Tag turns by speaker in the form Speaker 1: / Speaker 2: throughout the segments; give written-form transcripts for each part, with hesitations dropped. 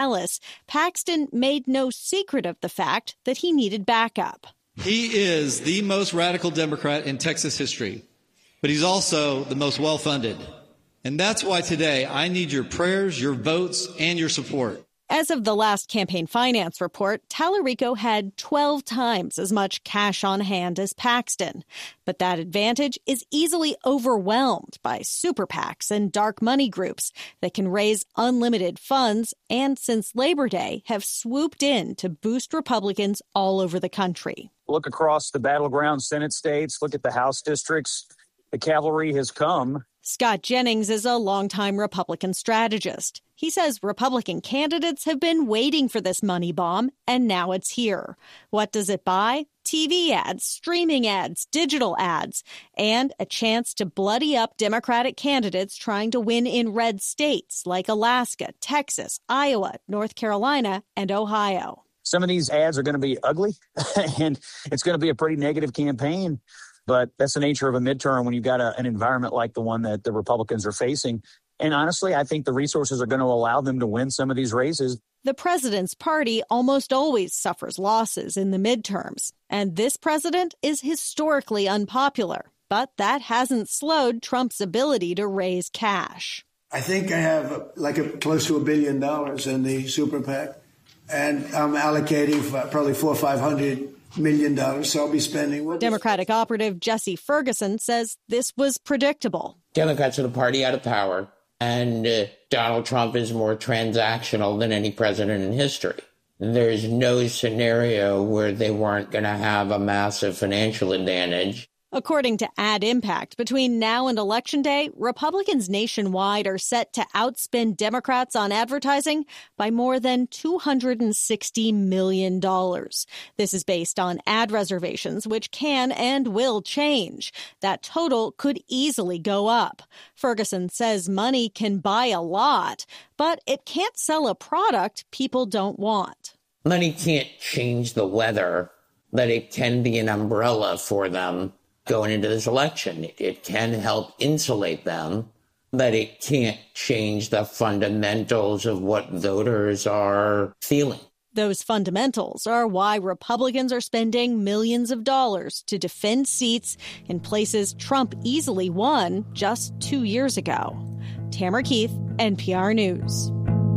Speaker 1: Ellis, Paxton made no secret of the fact that he needed backup.
Speaker 2: He is the most radical Democrat in Texas history, but he's also the most well-funded. And that's why today I need your prayers, your votes, and your support.
Speaker 1: As of the last campaign finance report, Tallarico had 12 times as much cash on hand as Paxton. But that advantage is easily overwhelmed by super PACs and dark money groups that can raise unlimited funds and, since Labor Day, have swooped in to boost Republicans all over the country.
Speaker 3: Look across the battleground Senate states, look at the House districts. The cavalry has come.
Speaker 1: Scott Jennings is a longtime Republican strategist. He says Republican candidates have been waiting for this money bomb, and now it's here. What does it buy? TV ads, streaming ads, digital ads, and a chance to bloody up Democratic candidates trying to win in red states like Alaska, Texas, Iowa, North Carolina, and Ohio.
Speaker 3: Some of these ads are going to be ugly, and it's going to be a pretty negative campaign. But that's the nature of a midterm when you've got an environment like the one that the Republicans are facing. And honestly, I think the resources are going to allow them to win some of these races.
Speaker 1: The president's party almost always suffers losses in the midterms. And this president is historically unpopular. But that hasn't slowed Trump's ability to raise cash.
Speaker 4: I think I have close to $1 billion in the super PAC. And I'm allocating probably $400 or $500 million, so I'll be spending.
Speaker 1: Democratic operative Jesse Ferguson says this was predictable.
Speaker 5: Democrats are the party out of power, and Donald Trump is more transactional than any president in history. There's no scenario where they weren't going to have a massive financial advantage.
Speaker 1: According to Ad Impact, between now and Election Day, Republicans nationwide are set to outspend Democrats on advertising by more than $260 million. This is based on ad reservations, which can and will change. That total could easily go up. Ferguson says money can buy a lot, but it can't sell a product people don't want.
Speaker 5: Money can't change the weather, but it can be an umbrella for them going into this election. It can help insulate them, but it can't change the fundamentals of what voters are feeling.
Speaker 1: Those fundamentals are why Republicans are spending millions of dollars to defend seats in places Trump easily won just 2 years ago. Tamara Keith, NPR News.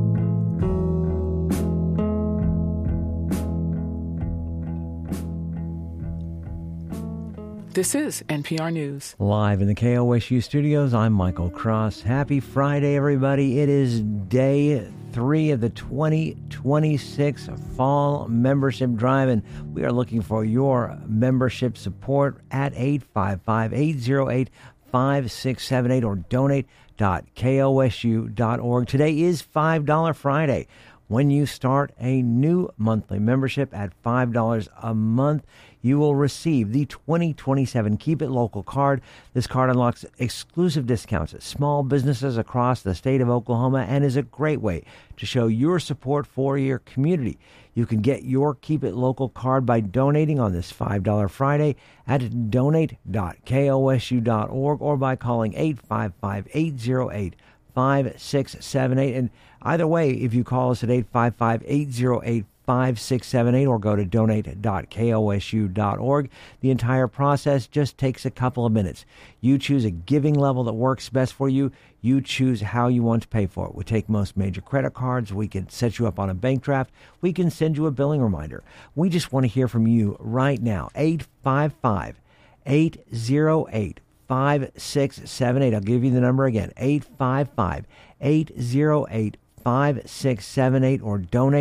Speaker 6: This is NPR News.
Speaker 7: Live in the KOSU studios, I'm Michael Cross. Happy Friday, everybody. It is day 3 of the 2026 Fall Membership Drive, and we are looking for your membership support at 855-808-5678 or donate.kosu.org. Today is $5 Friday. When you start a new monthly membership at $5 a month, you will receive the 2027 Keep It Local card. This card unlocks exclusive discounts at small businesses across the state of Oklahoma and is a great way to show your support for your community. You can get your Keep It Local card by donating on this $5 Friday at donate.kosu.org or by calling 855-808-5678. And either way, if you call us at 855-808-5678 or go to donate.kosu.org. The entire process just takes a couple of minutes. You choose a giving level that works best for you. You choose how you want to pay for it. We take most major credit cards. We can set you up on a bank draft. We can send you a billing reminder. We just want to hear from you right now. 855-808-5678. I'll give you the number again. 855-808-5678 or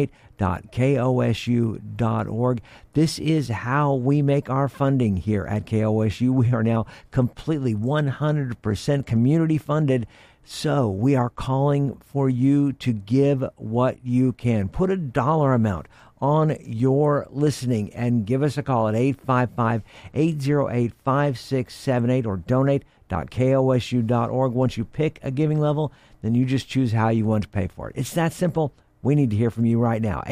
Speaker 7: donate.kosu.org. This is how we make our funding here at KOSU. We are now completely 100% community funded. So we are calling for you to give what you can. Put a dollar amount on your listening and give us a call at 855-808-5678 or donate.kosu.org. Once you pick a giving level, then you just choose how you want to pay for it. It's that simple. We need to hear from you right now.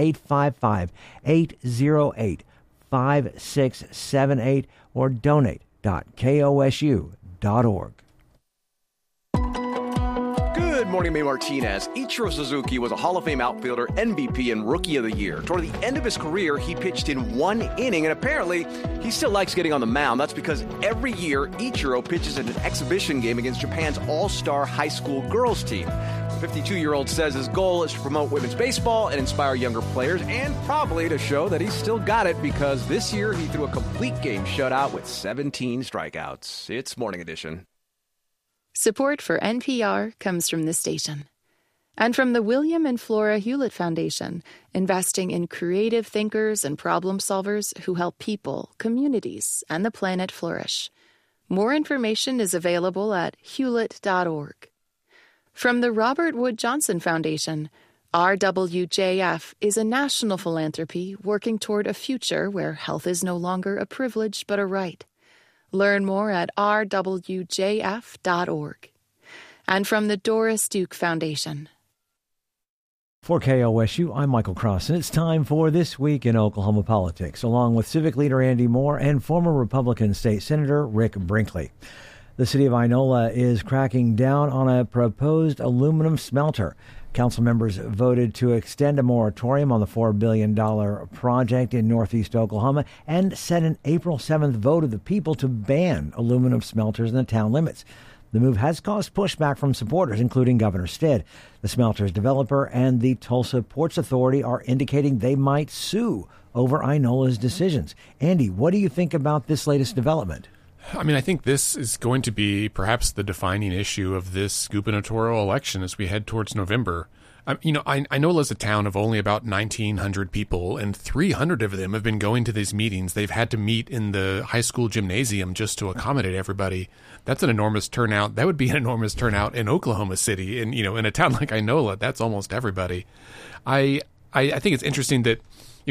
Speaker 7: 855-808-5678 or donate.kosu.org.
Speaker 8: Good Morning, May Martinez. Ichiro Suzuki was a Hall of Fame outfielder, MVP, and Rookie of the Year. Toward the end of his career, he pitched in one inning, and apparently he still likes getting on the mound. That's because every year, Ichiro pitches in an exhibition game against Japan's all-star high school girls team. The 52-year-old says his goal is to promote women's baseball and inspire younger players, and probably to show that he's still got it, because this year he threw a complete game shutout with 17 strikeouts. It's Morning Edition.
Speaker 6: Support for NPR comes from this station and from the William and Flora Hewlett Foundation, investing in creative thinkers and problem solvers who help people, communities, and the planet flourish. More information is available at hewlett.org. From the Robert Wood Johnson Foundation, RWJF is a national philanthropy working toward a future where health is no longer a privilege but a right. Learn more at rwjf.org. And from the Doris Duke Foundation.
Speaker 7: For KOSU, I'm Michael Cross, and it's time for This Week in Oklahoma Politics, along with Civic Leader Andy Moore and former Republican State Senator Rick Brinkley. The city of Inola is cracking down on a proposed aluminum smelter. Council members voted to extend a moratorium on the $4 billion project in northeast Oklahoma and set an April 7th vote of the people to ban aluminum smelters in the town limits. The move has caused pushback from supporters, including Governor Stitt. The smelter's developer and the Tulsa Ports Authority are indicating they might sue over Inola's decisions. Andy, what do you think about this latest development?
Speaker 9: I mean, I think this is going to be perhaps the defining issue of this gubernatorial election as we head towards November. Inola's a town of only about 1,900 people, and 300 of them have been going to these meetings. They've had to meet in the high school gymnasium just to accommodate everybody. That's an enormous turnout. That would be an enormous turnout in Oklahoma City. And, in a town like Inola, that's almost everybody. I think it's interesting that,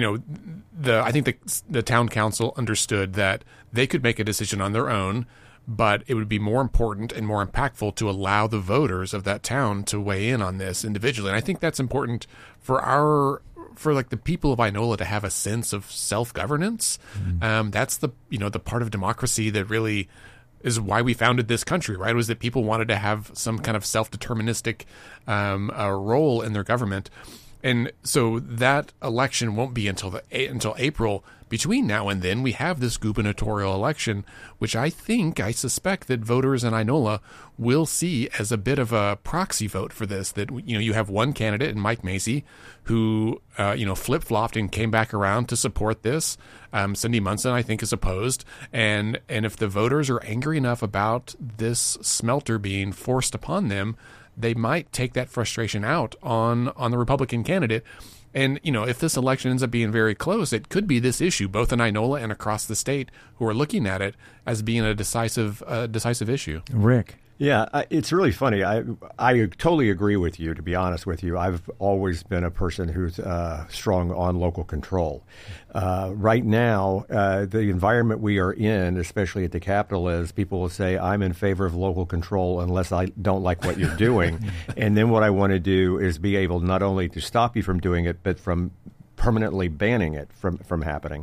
Speaker 9: I think the town council understood that they could make a decision on their own, but it would be more important and more impactful to allow the voters of that town to weigh in on this individually. And I think that's important for the people of Inola to have a sense of self-governance. Mm-hmm. That's the part of democracy that really is why we founded this country, right? Was that people wanted to have some kind of self-deterministic role in their government. And so that election won't be until April. Between now and then, we have this gubernatorial election, which I suspect that voters in Inola will see as a bit of a proxy vote for this. That, you have one candidate in Mike Macy who, flip-flopped and came back around to support this. Cindy Munson, I think, is opposed. And if the voters are angry enough about this smelter being forced upon them, they might take that frustration out on the Republican candidate. And, if this election ends up being very close, it could be this issue, both in Inola and across the state, who are looking at it as being a decisive issue.
Speaker 7: Rick.
Speaker 10: Yeah, it's really funny. I totally agree with you, to be honest with you. I've always been a person who's strong on local control. Right now, the environment we are in, especially at the Capitol, is people will say, I'm in favor of local control unless I don't like what you're doing. And then what I want to do is be able not only to stop you from doing it, but from permanently banning it from happening.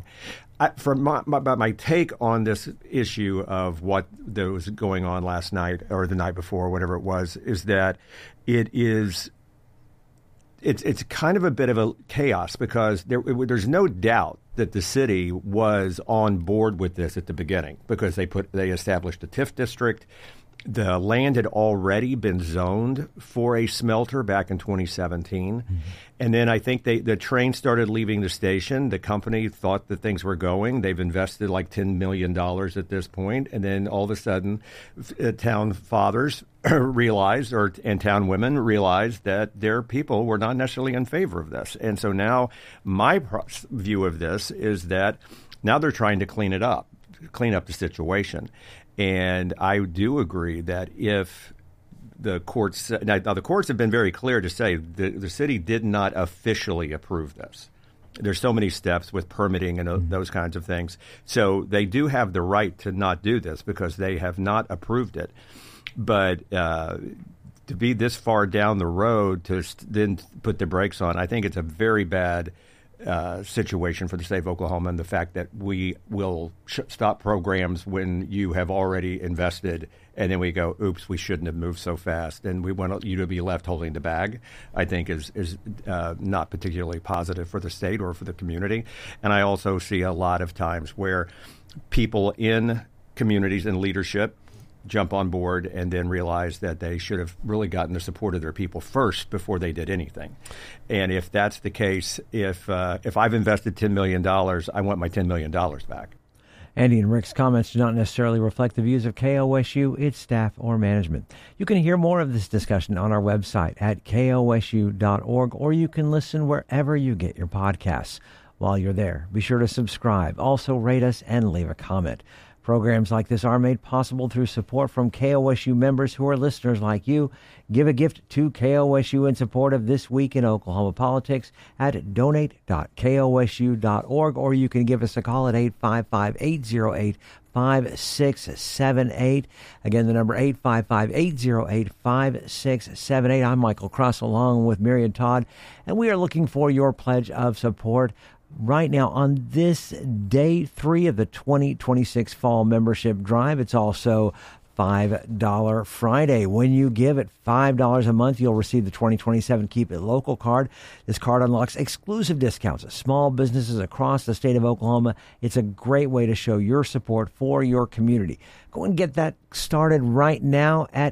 Speaker 10: My take on this issue of what was going on last night or the night before, whatever it was, is that it's kind of a bit of a chaos, because there's no doubt that the city was on board with this at the beginning, because they established a TIF district. The land had already been zoned for a smelter back in 2017. Mm-hmm. And then I think the train started leaving the station. The company thought that things were going. They've invested like $10 million at this point. And then all of a sudden, town fathers realized, and town women realized, that their people were not necessarily in favor of this. And so now my view of this is that now they're trying to clean up the situation. And I do agree that if the courts – now the courts have been very clear to say the city did not officially approve this. There's so many steps with permitting and those kinds of things. So they do have the right to not do this because they have not approved it. But to be this far down the road to then put the brakes on, I think it's a very bad situation for the state of Oklahoma, and the fact that we will stop programs when you have already invested, and then we go, oops, we shouldn't have moved so fast, and we want you to be left holding the bag, I think is not particularly positive for the state or for the community. And I also see a lot of times where people in communities and leadership jump on board and then realize that they should have really gotten the support of their people first before they did anything. And if that's the case, if I've invested $10 million, I want my $10 million back.
Speaker 7: Andy and Rick's comments do not necessarily reflect the views of KOSU, its staff, or management. You can hear more of this discussion on our website at kosu.org, or you can listen wherever you get your podcasts. While you're there, be sure to subscribe, also rate us, and leave a comment. Programs like this are made possible through support from KOSU members who are listeners like you. Give a gift to KOSU in support of This Week in Oklahoma Politics at donate.kosu.org, or you can give us a call at 855-808-5678. Again, the number 855-808-5678. I'm Michael Cross, along with Myriad Todd, and we are looking for your pledge of support right now on this day 3 of the 2026 Fall Membership Drive. It's also $5 Friday. When you give at $5 a month, you'll receive the 2027 Keep It Local card. This card unlocks exclusive discounts to small businesses across the state of Oklahoma. It's a great way to show your support for your community. Go and get that started right now at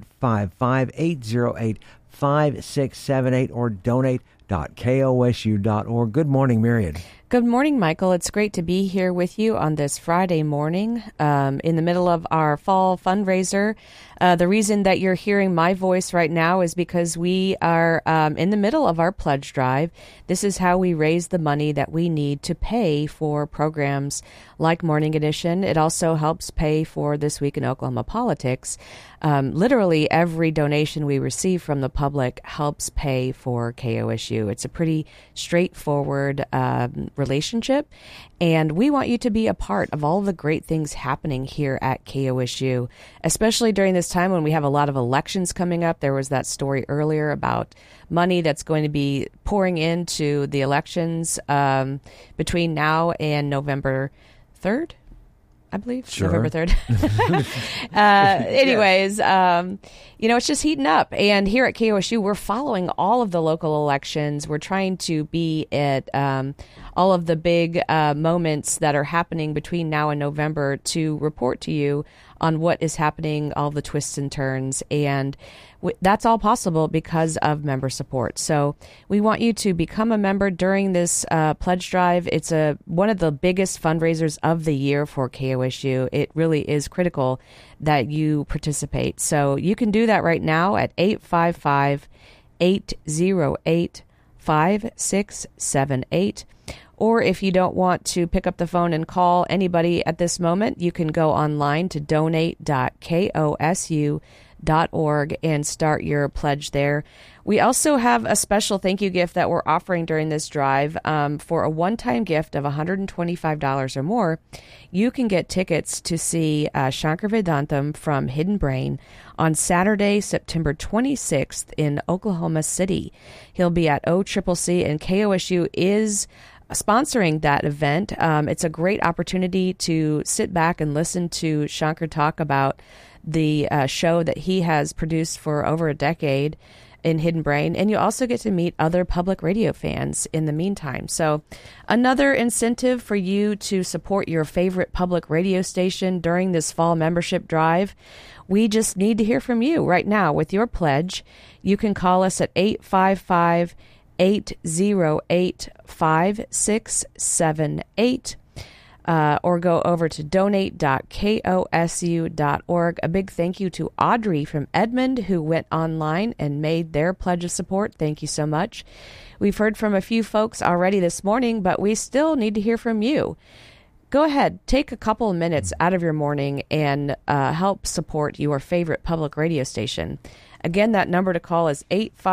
Speaker 7: 855-808-5678 or donate.kosu.org. Good morning, Myriad.
Speaker 11: Good morning, Michael. It's great to be here with you on this Friday morning in the middle of our fall fundraiser. The reason that you're hearing my voice right now is because we are in the middle of our pledge drive. This is how we raise the money that we need to pay for programs like Morning Edition. It also helps pay for This Week in Oklahoma Politics. Literally every donation we receive from the public helps pay for KOSU. It's a pretty straightforward relationship, and we want you to be a part of all the great things happening here at KOSU, especially during this time when we have a lot of elections coming up. There was that story earlier about money that's going to be pouring into the elections between now and November 3rd. I believe. Sure. November 3rd. Anyways, it's just heating up. And here at KOSU, we're following all of the local elections. We're trying to be at all of the big moments that are happening between now and November to report to you on what is happening, all the twists and turns. And that's all possible because of member support. So we want you to become a member during this pledge drive. It's one of the biggest fundraisers of the year for KOSU. It really is critical that you participate. So you can do that right now at 855-808-5678. Or if you don't want to pick up the phone and call anybody at this moment, you can go online to donate.kosu.org and start your pledge there. We also have a special thank you gift that we're offering during this drive. For a one-time gift of $125 or more, you can get tickets to see Shankar Vedantam from Hidden Brain on Saturday, September 26th in Oklahoma City. He'll be at OCCC, and KOSU is sponsoring that event. It's a great opportunity to sit back and listen to Shankar talk about the show that he has produced for over a decade in Hidden Brain, and you also get to meet other public radio fans in the meantime. So another incentive for you to support your favorite public radio station during this fall membership drive. We just need to hear from you right now with your pledge. You can call us at 855-808-5678. Or go over to donate.kosu.org. A big thank you to Audrey from Edmond, who went online and made their pledge of support. Thank you so much. We've heard from a few folks already this morning, but we still need to hear from you. Go ahead, take a couple of minutes out of your morning and help support your favorite public radio station. Again, that number to call is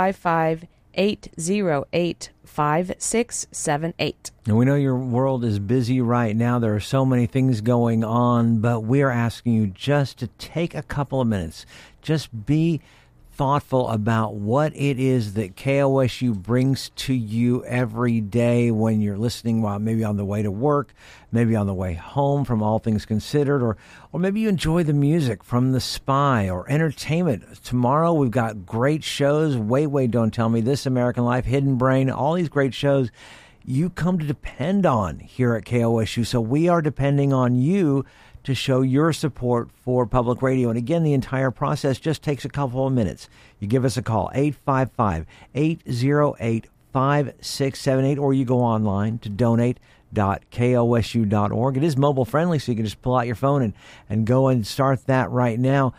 Speaker 11: 855-808-5678.
Speaker 7: And we know your world is busy right now. There are so many things going on, but we are asking you just to take a couple of minutes. Just be thoughtful about what it is that KOSU brings to you every day when you're listening, while maybe on the way to work, maybe on the way home from All Things Considered, or maybe you enjoy the music from The Spy or entertainment. Tomorrow we've got great shows. Wait, Don't Tell Me, This American Life, Hidden Brain, all these great shows you come to depend on here at KOSU. So we are depending on you to show your support for public radio. And again, the entire process just takes a couple of minutes. You give us a call, 855-808-5678, or you go online to donate.kosu.org. It is mobile friendly, so you can just pull out your phone and go and start that right now.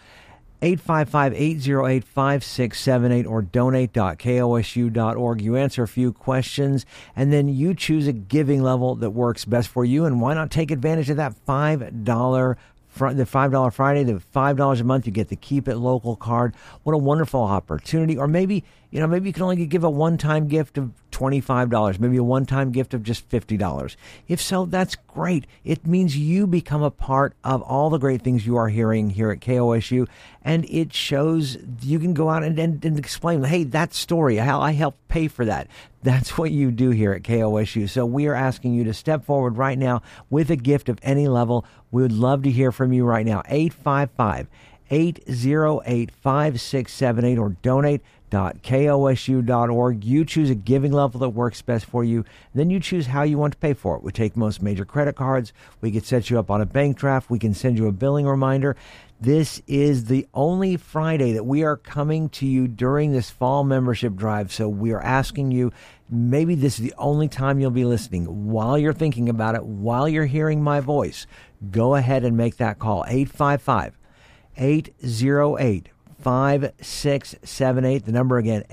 Speaker 7: 855-808-5678 or donate.kosu.org. You answer a few questions, and then you choose a giving level that works best for you. And why not take advantage of that $5 Friday, the $5 a month? You get the Keep It Local card. What a wonderful opportunity. Or maybe you can only give a one-time gift of $25, maybe a one-time gift of just $50. If so, that's great. It means you become a part of all the great things you are hearing here at KOSU, and it shows you can go out and explain, hey, that story, how I helped pay for that. That's what you do here at KOSU. So we are asking you to step forward right now with a gift of any level. We would love to hear from you right now. 855-808-5678 or donate.kosu.org. You choose a giving level that works best for you. Then you choose how you want to pay for it. We take most major credit cards. We can set you up on a bank draft. We can send you a billing reminder. This is the only Friday that we are coming to you during this fall membership drive. So we are asking you, maybe this is the only time you'll be listening. While you're thinking about it, while you're hearing my voice, go ahead and make that call. 855-808-5678. The number again,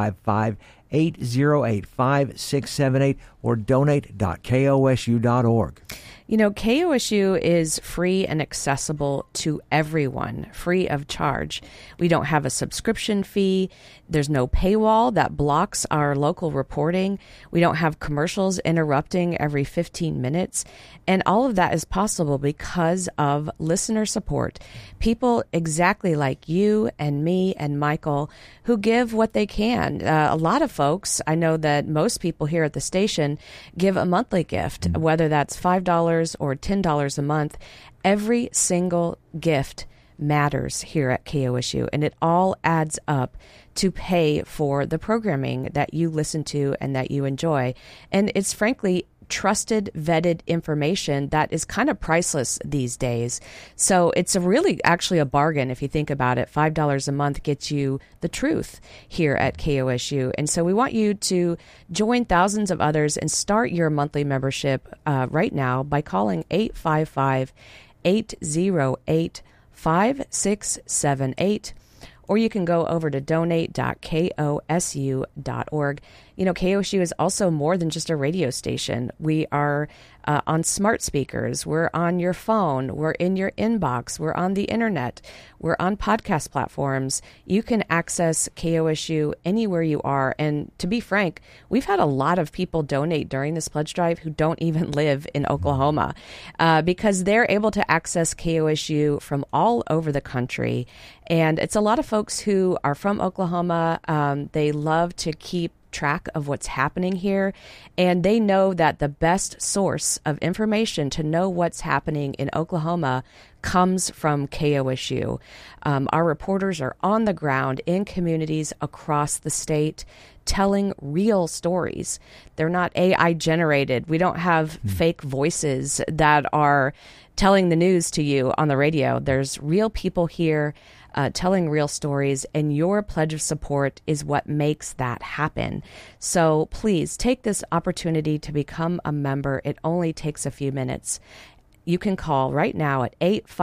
Speaker 7: 855-808-5678 or donate.kosu.org.
Speaker 11: You know, KOSU is free and accessible to everyone, free of charge. We don't have a subscription fee. There's no paywall that blocks our local reporting. We don't have commercials interrupting every 15 minutes. And all of that is possible because of listener support. People exactly like you and me and Michael who give what they can. A lot of folks, I know that most people here at the station give a monthly gift, whether that's $5 or $10 a month. Every single gift matters here at KOSU, and it all adds up to pay for the programming that you listen to and that you enjoy. And it's frankly trusted, vetted information that is kind of priceless these days. So it's actually a bargain if you think about it. $5 a month gets you the truth here at KOSU. And so we want you to join thousands of others and start your monthly membership right now by calling 855-808-5678. Or you can go over to donate.kosu.org. You know, KOSU is also more than just a radio station. We are on smart speakers. We're on your phone. We're in your inbox. We're on the internet. We're on podcast platforms. You can access KOSU anywhere you are. And to be frank, we've had a lot of people donate during this pledge drive who don't even live in Oklahoma because they're able to access KOSU from all over the country. And it's a lot of folks who are from Oklahoma. They love to keep track of what's happening here, and they know that the best source of information to know what's happening in Oklahoma comes from KOSU. Our reporters are on the ground in communities across the state telling real stories. They're not AI generated. We don't have fake voices that are telling the news to you on the radio. There's real people here telling real stories, and your pledge of support is what makes that happen. So please take this opportunity to become a member. It only takes a few minutes. You can call right now at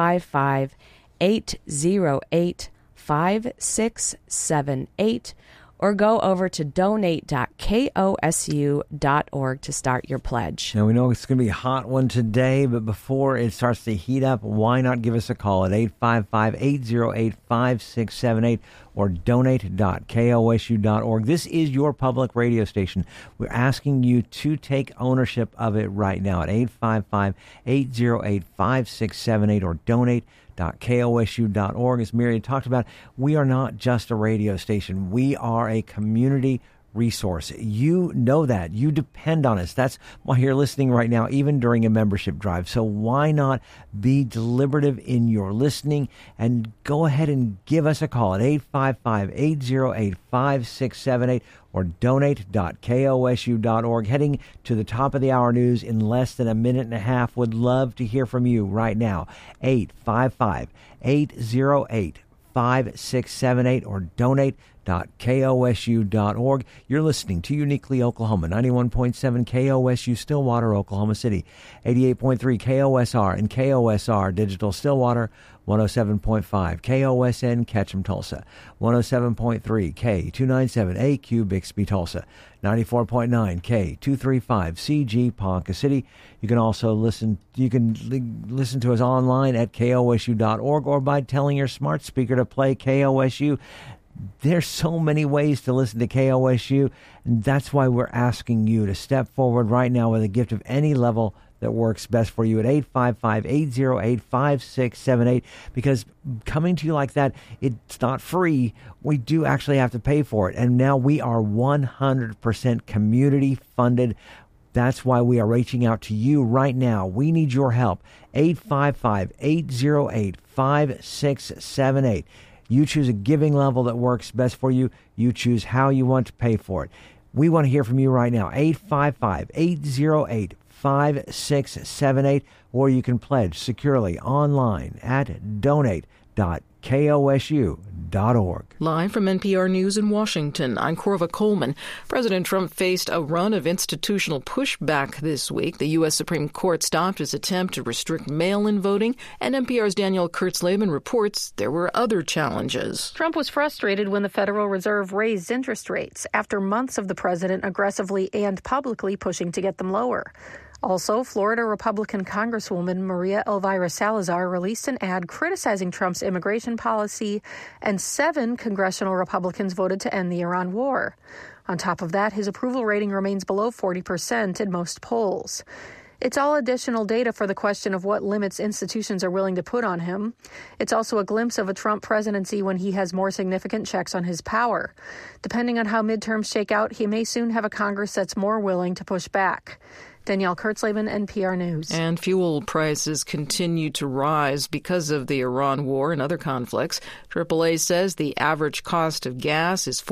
Speaker 11: 855-808-5678 or go over to donate.kosu.org to start your pledge.
Speaker 7: Now, we know it's going to be a hot one today, but before it starts to heat up, why not give us a call at 855-808-5678 or donate.kosu.org. This is your public radio station. We're asking you to take ownership of it right now at 855-808-5678 or donate.kosu.org. donate.kosu.org. As Mary talked about, we are not just a radio station. We are a community resource. You know that. You depend on us. That's why you're listening right now, even during a membership drive. So why not be deliberative in your listening and go ahead and give us a call at 855-808-5678 or donate.kosu.org. Heading to the top of the hour news in less than a minute and a half. Would love to hear from you right now. 855-808-5678 or donate.kosu.org. You're listening to Uniquely Oklahoma, 91.7 KOSU Stillwater, Oklahoma City, 88.3 KOSR and KOSR Digital Stillwater, 107.5 KOSN Ketchum Tulsa, 107.3 K297AQ Bixby Tulsa, 94.9 K235 CG Ponca City. You can also listen to us online at kosu.org or by telling your smart speaker to play KOSU. There's so many ways to listen to KOSU, and that's why we're asking you to step forward right now with a gift of any level that works best for you at 855-808-5678, because coming to you like that, it's not free. We do actually have to pay for it, and now we are 100% community funded. That's why we are reaching out to you right now. We need your help. 855-808-5678. You choose a giving level that works best for you. You choose how you want to pay for it. We want to hear from you right now. 855-808-5678, or you can pledge securely online at donate.kosu.org.
Speaker 12: Live from NPR News in Washington, I'm Corva Coleman. President Trump faced a run of institutional pushback this week. The U.S. Supreme Court stopped his attempt to restrict mail-in voting, and NPR's Danielle Kurtzleben reports there were other challenges.
Speaker 13: Trump was frustrated when the Federal Reserve raised interest rates after months of the president aggressively and publicly pushing to get them lower. Also, Florida Republican Congresswoman Maria Elvira Salazar released an ad criticizing Trump's immigration policy, and 7 congressional Republicans voted to end the Iran war. On top of that, his approval rating remains below 40% in most polls. It's all additional data for the question of what limits institutions are willing to put on him. It's also a glimpse of a Trump presidency when he has more significant checks on his power. Depending on how midterms shake out, he may soon have a Congress that's more willing to push back. Danielle Kurtzleben, NPR News.
Speaker 12: And fuel prices continue to rise because of the Iran war and other conflicts. AAA says the average cost of gas is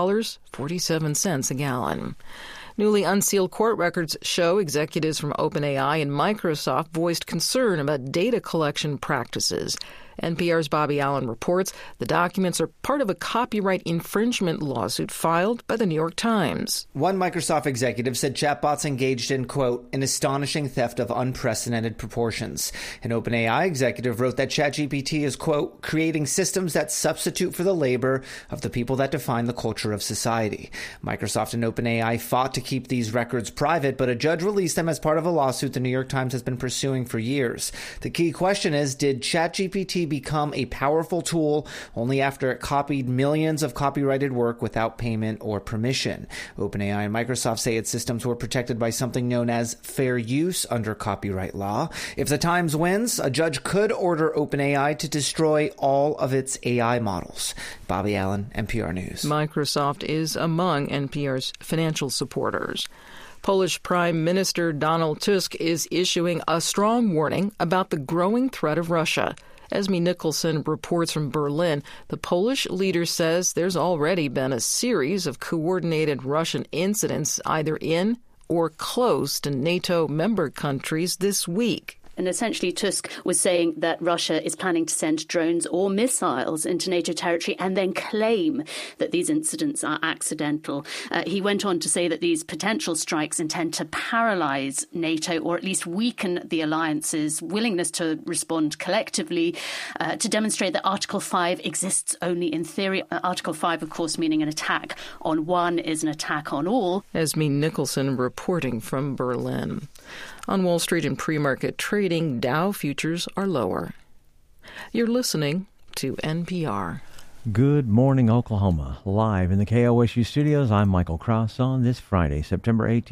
Speaker 12: $4.47 a gallon. Newly unsealed court records show executives from OpenAI and Microsoft voiced concern about data collection practices. NPR's Bobby Allen reports the documents are part of a copyright infringement lawsuit filed by the New York Times.
Speaker 14: One Microsoft executive said chatbots engaged in, quote, an astonishing theft of unprecedented proportions. An OpenAI executive wrote that ChatGPT is, quote, creating systems that substitute for the labor of the people that define the culture of society. Microsoft and OpenAI fought to keep these records private, but a judge released them as part of a lawsuit the New York Times has been pursuing for years. The key question is, did ChatGPT become a powerful tool only after it copied millions of copyrighted work without payment or permission? OpenAI and Microsoft say its systems were protected by something known as fair use under copyright law. If the Times wins, a judge could order OpenAI to destroy all of its AI models. Bobby Allen, NPR News.
Speaker 12: Microsoft is among NPR's financial supporters. Polish Prime Minister Donald Tusk is issuing a strong warning about the growing threat of Russia. Esme Nicholson reports from Berlin. The Polish leader says there's already been a series of coordinated Russian incidents either in or close to NATO member countries this week.
Speaker 15: And essentially, Tusk was saying that Russia is planning to send drones or missiles into NATO territory and then claim that these incidents are accidental. He went on to say that these potential strikes intend to paralyze NATO or at least weaken the alliance's willingness to respond collectively, to demonstrate that Article 5 exists only in theory. Article 5, of course, meaning an attack on one is an attack on all.
Speaker 12: Esme Nicholson reporting from Berlin. On Wall Street and pre-market trading, Dow futures are lower. You're listening to NPR.
Speaker 7: Good morning, Oklahoma. Live in the KOSU studios, I'm Michael Cross on this Friday, September 18th,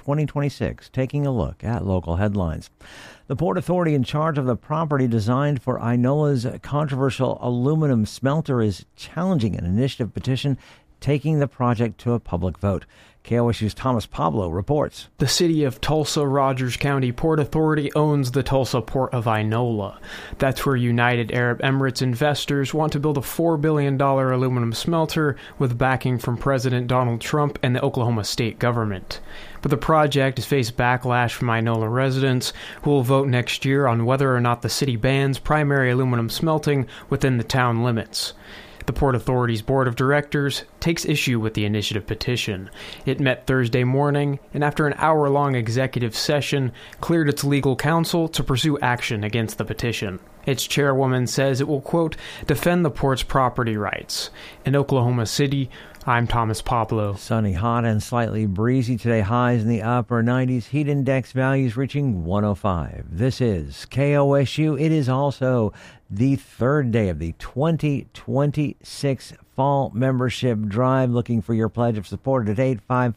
Speaker 7: 2026. Taking a look at local headlines. The Port Authority in charge of the property designed for Ainola's controversial aluminum smelter is challenging an initiative petition taking the project to a public vote. KOSU's Thomas Pablo reports.
Speaker 16: The city of Tulsa Rogers County Port Authority owns the Tulsa Port of Ainola. That's where United Arab Emirates investors want to build a $4 billion aluminum smelter with backing from President Donald Trump and the Oklahoma state government. But the project has faced backlash from Ainola residents, who will vote next year on whether or not the city bans primary aluminum smelting within the town limits. The Port Authority's Board of Directors takes issue with the initiative petition. It met Thursday morning, and after an hour-long executive session, cleared its legal counsel to pursue action against the petition. Its chairwoman says it will, quote, defend the port's property rights. In Oklahoma City, I'm Thomas Pablo.
Speaker 7: Sunny, hot, and slightly breezy today. Highs in the upper 90s. Heat index values reaching 105. This is KOSU. It is also the third day of the 2026 Fall Membership Drive. Looking for your pledge of support at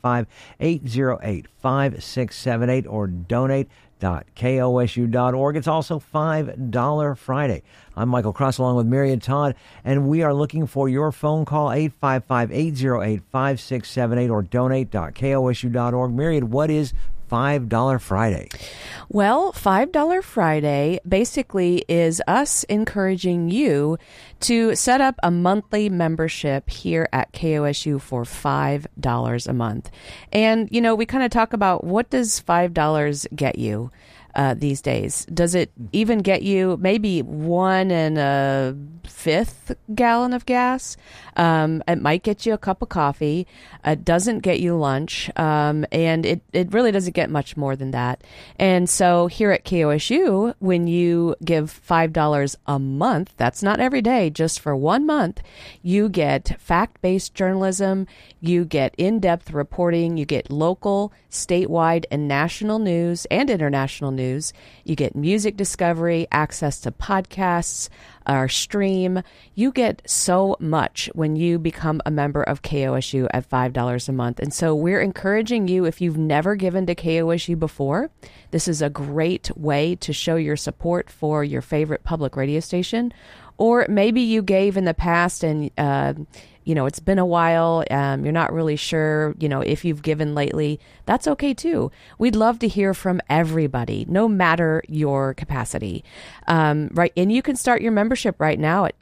Speaker 7: 855-808-5678 or donate.kosu.org. It's also $5 Friday. I'm Michael Cross along with Myriad Todd, and we are looking for your phone call, 855-808-5678 or donate.kosu.org. Myriad, what is $5 Friday?
Speaker 11: Well, $5 Friday basically is us encouraging you to set up a monthly membership here at KOSU for $5 a month. And, you know, we kind of talk about what does $5 get you these days? Does it even get you maybe 1 1/5 gallon of gas? It might get you a cup of coffee. It doesn't get you lunch. And it really doesn't get much more than that. And so here at KOSU, when you give $5 a month, that's not every day, just for 1 month, you get fact-based journalism, you get in-depth reporting, you get local, statewide, and national news and international news. You get music discovery, access to podcasts, our stream. You get so much when you become a member of KOSU at $5 a month. And so we're encouraging you, if you've never given to KOSU before, this is a great way to show your support for your favorite public radio station. Or maybe you gave in the past and, it's been a while. You're not really sure, if you've given lately. That's okay, too. We'd love to hear from everybody, no matter your capacity. Right. And you can start your membership right now at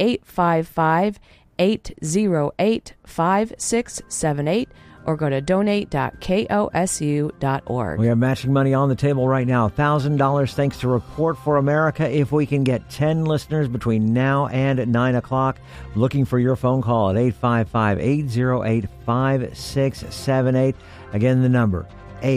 Speaker 11: 855-808-5678. or go to donate.kosu.org.
Speaker 7: We have matching money on the table right now. $1,000 thanks to Report for America. If we can get 10 listeners between now and 9 o'clock, looking for your phone call at 855-808-5678. Again, the number,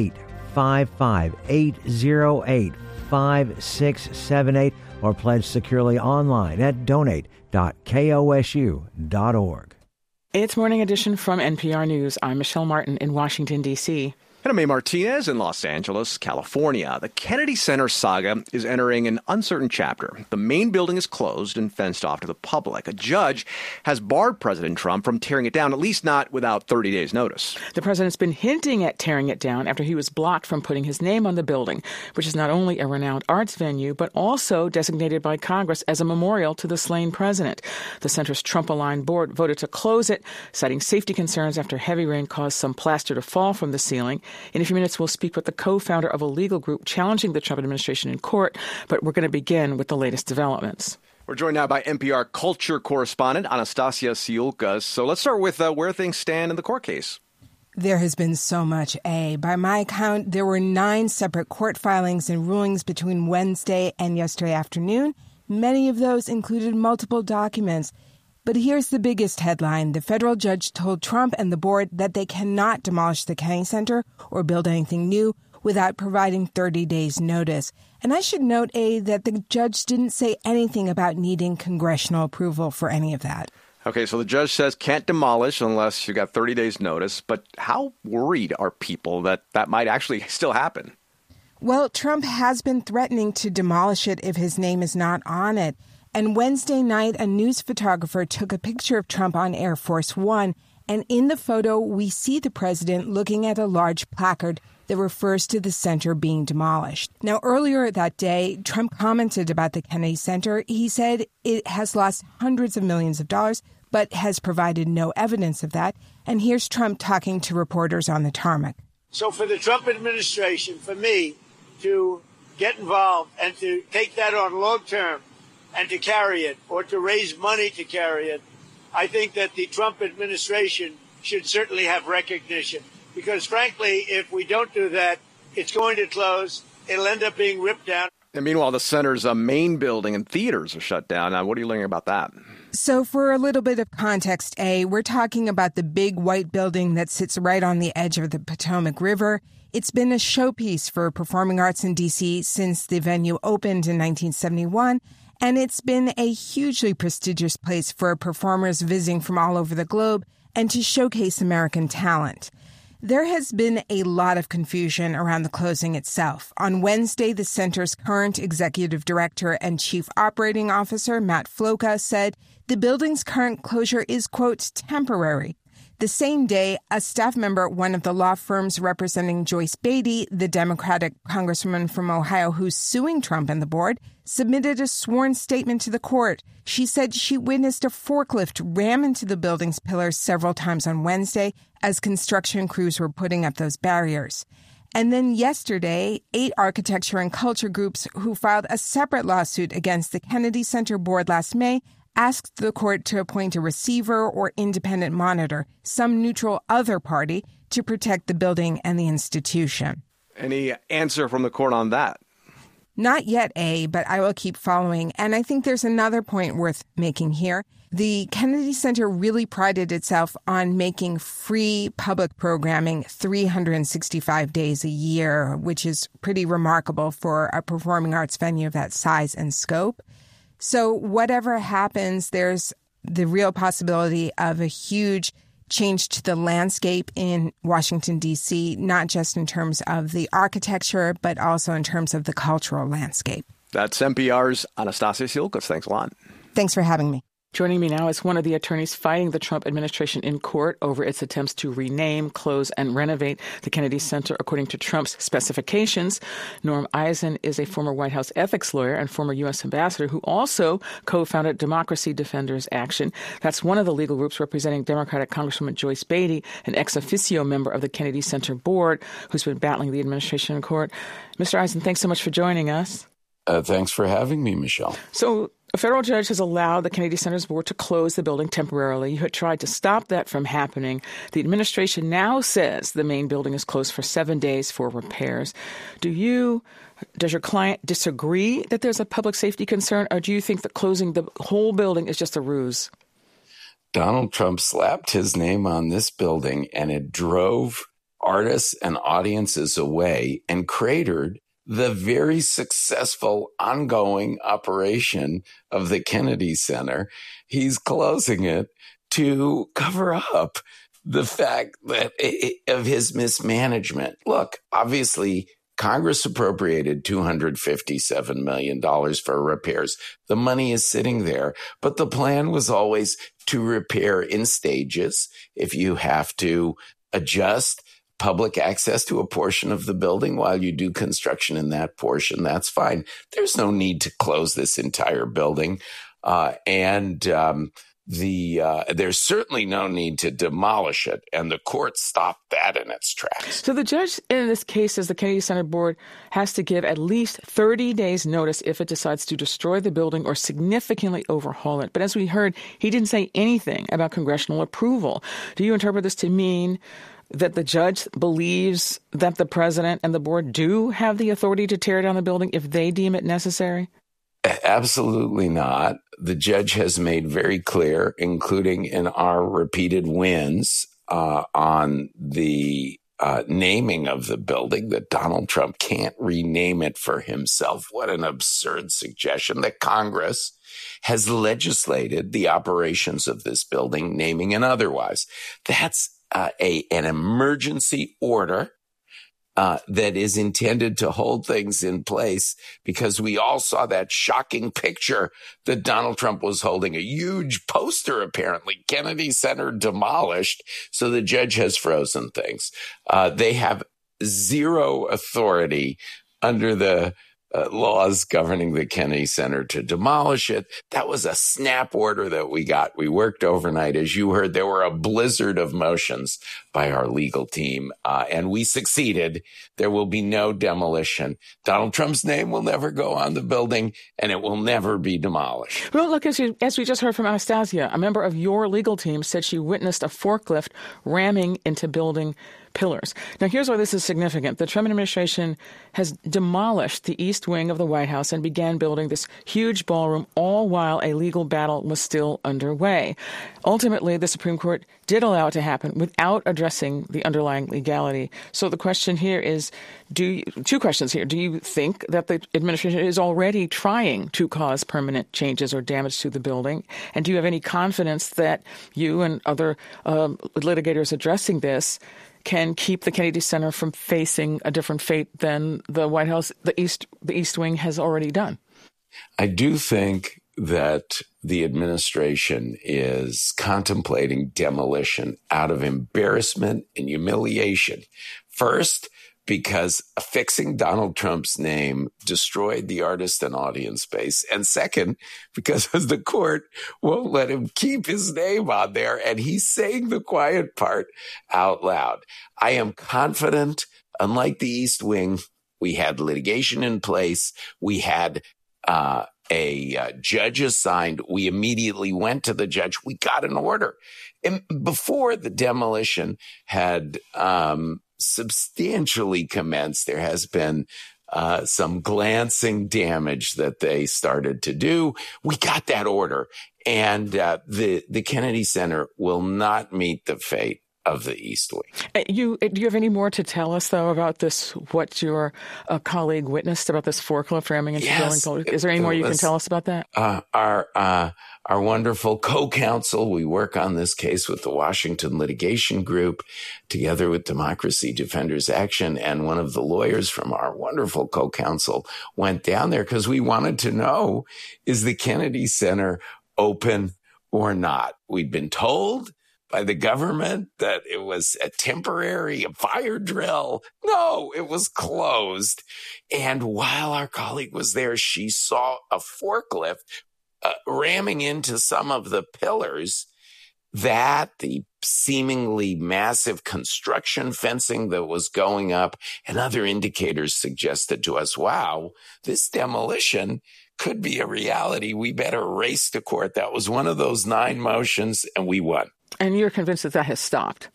Speaker 7: 855-808-5678, or pledge securely online at donate.kosu.org.
Speaker 17: It's Morning Edition from NPR News. I'm Michelle Martin in Washington, D.C.
Speaker 8: And I'm A. Martinez in Los Angeles, California. The Kennedy Center saga is entering an uncertain chapter. The main building is closed and fenced off to the public. A judge has barred President Trump from tearing it down, at least not without 30 days' notice.
Speaker 17: The president's been hinting at tearing it down after he was blocked from putting his name on the building, which is not only a renowned arts venue, but also designated by Congress as a memorial to the slain president. The center's Trump-aligned board voted to close it, citing safety concerns after heavy rain caused some plaster to fall from the ceiling. In a few minutes, we'll speak with the co-founder of a legal group challenging the Trump administration in court, but we're going to begin with the latest developments.
Speaker 8: We're joined now by NPR culture correspondent Anastasia Siulkas. So let's start with where things stand in the court case.
Speaker 18: There has been so much, By my count, there were 9 separate court filings and rulings between Wednesday and yesterday afternoon. Many of those included multiple documents. But here's the biggest headline. The federal judge told Trump and the board that they cannot demolish the Kennedy Center or build anything new without providing 30 days' notice. And I should note, that the judge didn't say anything about needing congressional approval for any of that.
Speaker 8: Okay, so the judge says can't demolish unless you got 30 days' notice. But how worried are people that might actually still happen?
Speaker 18: Well, Trump has been threatening to demolish it if his name is not on it. And Wednesday night, a news photographer took a picture of Trump on Air Force One. And in the photo, we see the president looking at a large placard that refers to the center being demolished. Now, earlier that day, Trump commented about the Kennedy Center. He said it has lost hundreds of millions of dollars, but has provided no evidence of that. And here's Trump talking to reporters on the tarmac.
Speaker 4: So for the Trump administration, for me to get involved and to take that on long term and to carry it or to raise money to carry it, I think that the Trump administration should certainly have recognition. Because frankly, if we don't do that, it's going to close. It'll end up being ripped down.
Speaker 8: And meanwhile, the center's main building and theaters are shut down. Now, what are you learning about that?
Speaker 18: So for a little bit of context, we're talking about the big white building that sits right on the edge of the Potomac River. It's been a showpiece for performing arts in D.C. since the venue opened in 1971. And it's been a hugely prestigious place for performers visiting from all over the globe and to showcase American talent. There has been a lot of confusion around the closing itself. On Wednesday, the center's current executive director and chief operating officer, Matt Floca, said the building's current closure is, quote, temporary. The same day, a staff member at one of the law firms representing Joyce Beatty, the Democratic congresswoman from Ohio who's suing Trump and the board, submitted a sworn statement to the court. She said she witnessed a forklift ram into the building's pillars several times on Wednesday as construction crews were putting up those barriers. And then yesterday, 8 architecture and culture groups who filed a separate lawsuit against the Kennedy Center board last May asked the court to appoint a receiver or independent monitor, some neutral other party, to protect the building and the institution.
Speaker 8: Any answer from the court on that?
Speaker 18: Not yet, but I will keep following. And I think there's another point worth making here. The Kennedy Center really prided itself on making free public programming 365 days a year, which is pretty remarkable for a performing arts venue of that size and scope. So whatever happens, there's the real possibility of a huge change to the landscape in Washington, D.C., not just in terms of the architecture, but also in terms of the cultural landscape.
Speaker 8: That's NPR's Anastasia Silkas. Thanks a lot.
Speaker 18: Thanks for having me.
Speaker 17: Joining me now is one of the attorneys fighting the Trump administration in court over its attempts to rename, close, and renovate the Kennedy Center according to Trump's specifications. Norm Eisen is a former White House ethics lawyer and former U.S. ambassador who also co-founded Democracy Defenders Action. That's one of the legal groups representing Democratic Congresswoman Joyce Beatty, an ex officio member of the Kennedy Center board who's been battling the administration in court. Mr. Eisen, thanks so much for joining us.
Speaker 19: Thanks for having me, Michelle.
Speaker 17: So a federal judge has allowed the Kennedy Center's board to close the building temporarily. You had tried to stop that from happening. The administration now says the main building is closed for 7 days for repairs. Does your client disagree that there's a public safety concern, or do you think that closing the whole building is just a ruse?
Speaker 19: Donald Trump slapped his name on this building, and it drove artists and audiences away and cratered the very successful ongoing operation of the Kennedy Center. He's closing it to cover up the fact that of his mismanagement. Look, obviously, Congress appropriated $257 million for repairs. The money is sitting there, but the plan was always to repair in stages. If you have to adjust public access to a portion of the building while you do construction in that portion, that's fine. There's no need to close this entire building. There's certainly no need to demolish it. And the court stopped that in its tracks.
Speaker 17: So the judge in this case says the Kennedy Center board has to give at least 30 days notice if it decides to destroy the building or significantly overhaul it. But as we heard, he didn't say anything about congressional approval. Do you interpret this to mean that the judge believes that the president and the board do have the authority to tear down the building if they deem it necessary?
Speaker 19: Absolutely not. The judge has made very clear, including in our repeated wins on the naming of the building, that Donald Trump can't rename it for himself. What an absurd suggestion that Congress has legislated the operations of this building, naming and otherwise. That's an emergency order that is intended to hold things in place, because we all saw that shocking picture that Donald Trump was holding, a huge poster, apparently, Kennedy Center demolished. So the judge has frozen things. They have zero authority under the laws governing the Kennedy Center to demolish it. That was a snap order that we got. We worked overnight. As you heard, there were a blizzard of motions by our legal team, and we succeeded. There will be no demolition. Donald Trump's name will never go on the building, and it will never be demolished.
Speaker 17: Well, look, as we just heard from Anastasia, a member of your legal team said she witnessed a forklift ramming into building pillars. Now, here's why this is significant. The Trump administration has demolished the East Wing of the White House and began building this huge ballroom, all while a legal battle was still underway. Ultimately, the Supreme Court did allow it to happen without addressing the underlying legality. So the question here is, two questions here. Do you think that the administration is already trying to cause permanent changes or damage to the building? And do you have any confidence that you and other litigators addressing this can keep the Kennedy Center from facing a different fate than the White House, the East Wing has already done?
Speaker 19: I do think that the administration is contemplating demolition out of embarrassment and humiliation. First, because affixing Donald Trump's name destroyed the artist and audience base. And second, because the court won't let him keep his name on there, and he's saying the quiet part out loud. I am confident, unlike the East Wing, we had litigation in place. We had a judge assigned. We immediately went to the judge. We got an order. And before the demolition had substantially commenced, there has been some glancing damage that they started to do. We got that order, and the Kennedy Center will not meet the fate of the East Wing.
Speaker 17: Do you have any more to tell us, though, about this, what your colleague witnessed about this forklift ramming into the building? Is there any more you can tell us about that?
Speaker 19: Our wonderful co-counsel, we work on this case with the Washington Litigation Group, together with Democracy Defenders Action, and one of the lawyers from our wonderful co-counsel went down there because we wanted to know, is the Kennedy Center open or not? We'd been told by the government that it was a temporary fire drill. No, it was closed. And while our colleague was there, she saw a forklift ramming into some of the pillars, that the seemingly massive construction fencing that was going up, and other indicators suggested to us, wow, this demolition could be a reality. We better race to court. That was one of those 9 motions, and we won.
Speaker 17: And you're convinced that has stopped?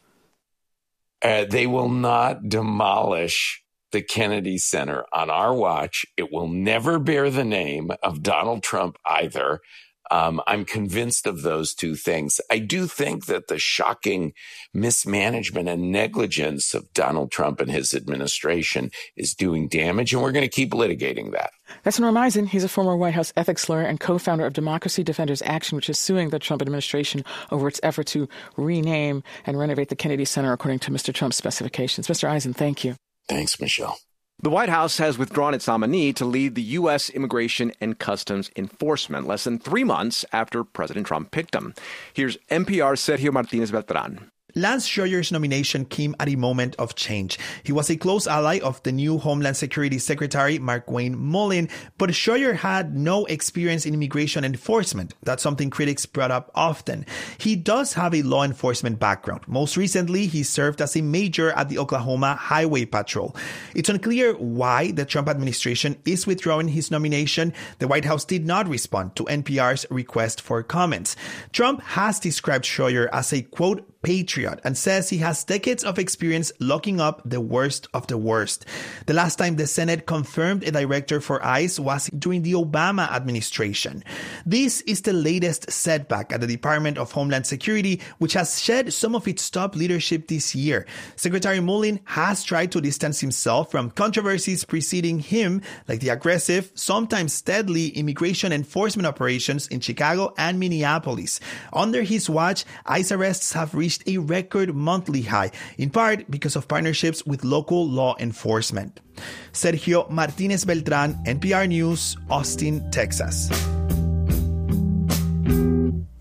Speaker 19: They will not demolish the Kennedy Center on our watch. It will never bear the name of Donald Trump either. I'm convinced of those two things. I do think that the shocking mismanagement and negligence of Donald Trump and his administration is doing damage, and we're going to keep litigating that.
Speaker 17: That's Norm Eisen. He's a former White House ethics lawyer and co-founder of Democracy Defenders Action, which is suing the Trump administration over its effort to rename and renovate the Kennedy Center according to Mr. Trump's specifications. Mr. Eisen, thank you.
Speaker 19: Thanks, Michelle.
Speaker 8: The White House has withdrawn its nominee to lead the U.S. Immigration and Customs Enforcement less than 3 months after President Trump picked him. Here's NPR's Sergio Martinez Beltran.
Speaker 20: Lance Schroeder's nomination came at a moment of change. He was a close ally of the new Homeland Security Secretary, Markwayne Mullin, but Schroeder had no experience in immigration enforcement. That's something critics brought up often. He does have a law enforcement background. Most recently, he served as a major at the Oklahoma Highway Patrol. It's unclear why the Trump administration is withdrawing his nomination. The White House did not respond to NPR's request for comments. Trump has described Schroeder as a, quote, patriot, and says he has decades of experience locking up the worst of the worst. The last time the Senate confirmed a director for ICE was during the Obama administration. This is the latest setback at the Department of Homeland Security, which has shed some of its top leadership this year. Secretary Mullin has tried to distance himself from controversies preceding him, like the aggressive, sometimes deadly immigration enforcement operations in Chicago and Minneapolis. Under his watch, ICE arrests have reached a record monthly high, in part because of partnerships with local law enforcement. Sergio Martinez Beltran, NPR News, Austin, Texas.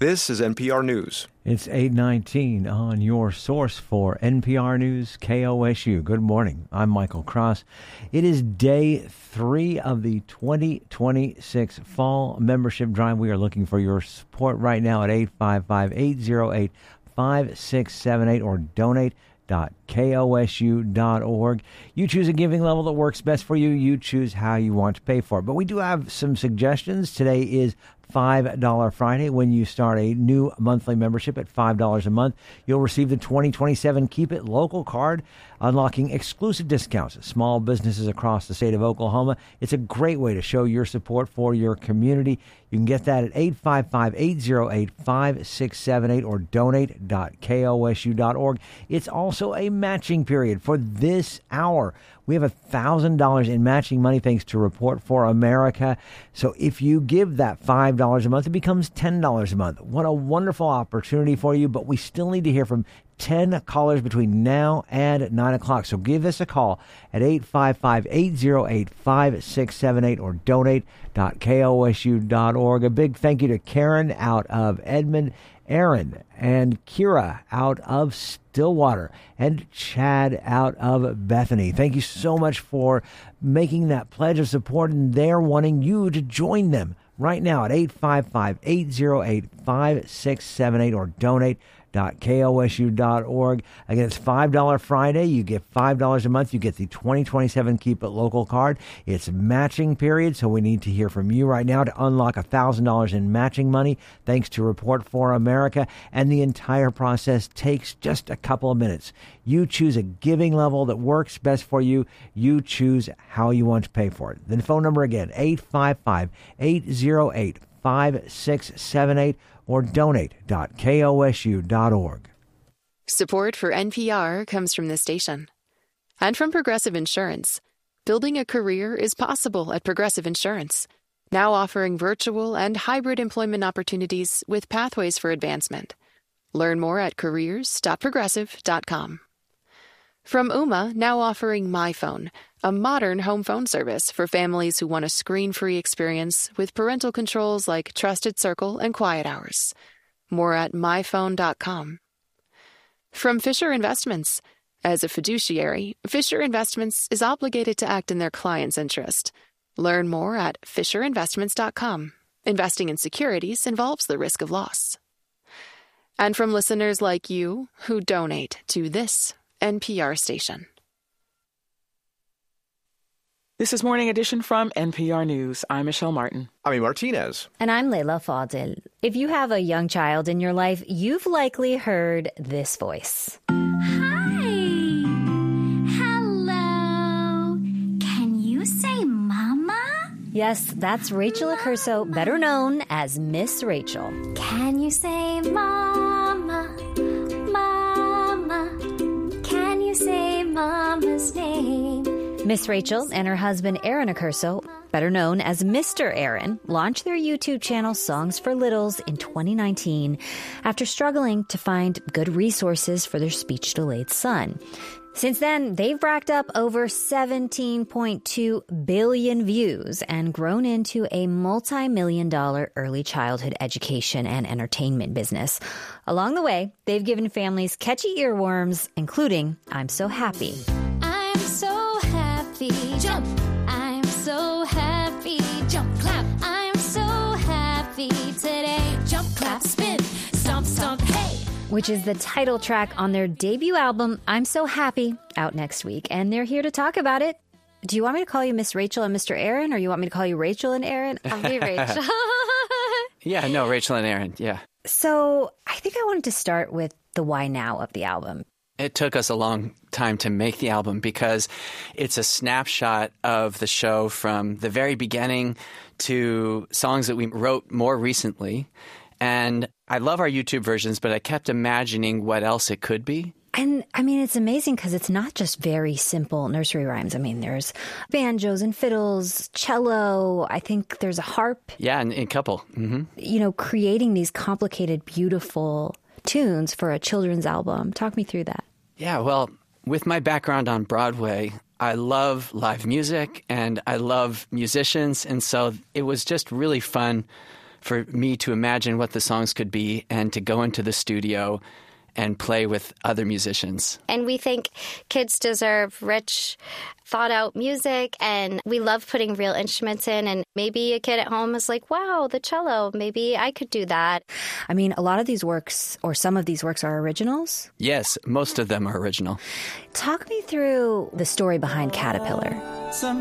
Speaker 8: This is NPR News.
Speaker 7: It's 8:19 on your source for NPR News, KOSU. Good morning. I'm Michael Cross. It is day 3 of the 2026 Fall Membership Drive. We are looking for your support right now at 855-808-5678 or donate.kosu.org. You choose a giving level that works best for you. You choose how you want to pay for it. But we do have some suggestions. Today is $5 Friday. When you start a new monthly membership at $5 a month, you'll receive the 2027 Keep It Local card, unlocking exclusive discounts at small businesses across the state of Oklahoma. It's a great way to show your support for your community. You can get that at 855-808-5678 or donate.kosu.org. It's also a matching period for this hour. We have $1,000 in matching money thanks to Report for America. So if you give that $5 a month, it becomes $10 a month. What a wonderful opportunity for you, but we still need to hear from 10 callers between now and 9 o'clock. So give us a call at 855-808-5678 or donate.kosu.org. A big thank you to Karen out of Edmond, Aaron and Kira out of Stillwater, and Chad out of Bethany. Thank you so much for making that pledge of support, and they're wanting you to join them right now at 855-808-5678 or donate.kosu.org. Again, it's $5 Friday. You get $5 a month. You get the 2027 Keep It Local card. It's matching period, so we need to hear from you right now to unlock $1,000 in matching money, thanks to Report for America. And the entire process takes just a couple of minutes. You choose a giving level that works best for you. You choose how you want to pay for it. The phone number again, 855-808-5678 or donate.kosu.org.
Speaker 6: Support for NPR comes from this station and from Progressive Insurance. Building a career is possible at Progressive Insurance, now offering virtual and hybrid employment opportunities with pathways for advancement. Learn more at careers.progressive.com. From Ooma, now offering MyPhone, a modern home phone service for families who want a screen-free experience with parental controls like Trusted Circle and Quiet Hours. More at myphone.com. From Fisher Investments. As a fiduciary, Fisher Investments is obligated to act in their client's interest. Learn more at fisherinvestments.com. Investing in securities involves the risk of loss. And from listeners like you who donate to this NPR station.
Speaker 17: This is Morning Edition from NPR News. I'm Michelle Martin.
Speaker 8: I'm Martinez.
Speaker 21: And I'm Leila Fadel. If you have a young child in your life, you've likely heard this voice.
Speaker 22: Hi. Hello. Can you say mama?
Speaker 21: Yes, that's Rachel Accurso, better known as Miss Rachel.
Speaker 22: Can you say mama? Mama. Can you say mama's name?
Speaker 21: Miss Rachel and her husband Aaron Accurso, better known as Mr. Aaron, launched their YouTube channel Songs for Littles in 2019 after struggling to find good resources for their speech-delayed son. Since then, they've racked up over 17.2 billion views and grown into a multi-million-dollar early childhood education and entertainment business. Along the way, they've given families catchy earworms, including I'm So Happy.
Speaker 22: I'm so happy, jump. I'm so happy, jump, clap. I'm so happy today, jump, clap, spin, stomp, stomp, hey.
Speaker 21: Which is the title track on their debut album, I'm So Happy, out next week. And they're here to talk about it. Do you want me to call you Miss Rachel and Mr. Aaron, or you want me to call you Rachel and Aaron? I'll be Rachel.
Speaker 23: Yeah, no, Rachel and Aaron, yeah.
Speaker 21: So I think I wanted to start with the why now of the album.
Speaker 23: It took us a long time to make the album because it's a snapshot of the show from the very beginning to songs that we wrote more recently. And I love our YouTube versions, but I kept imagining what else it could be.
Speaker 21: And I mean, it's amazing because it's not just very simple nursery rhymes. I mean, there's banjos and fiddles, cello. I think there's a harp.
Speaker 23: Yeah, and a couple. Mm-hmm.
Speaker 21: You know, creating these complicated, beautiful tunes for a children's album. Talk me through that.
Speaker 23: Yeah, well, with my background on Broadway, I love live music and I love musicians. And so it was just really fun for me to imagine what the songs could be and to go into the studio and play with other musicians.
Speaker 2: And we think kids deserve rich, thought-out music, and we love putting real instruments in. And maybe a kid at home is like, wow, the cello, maybe I could do that.
Speaker 21: I mean, a lot of these works, or some of these works, are originals?
Speaker 23: Yes, most of them are original.
Speaker 21: Talk me through the story behind Caterpillar.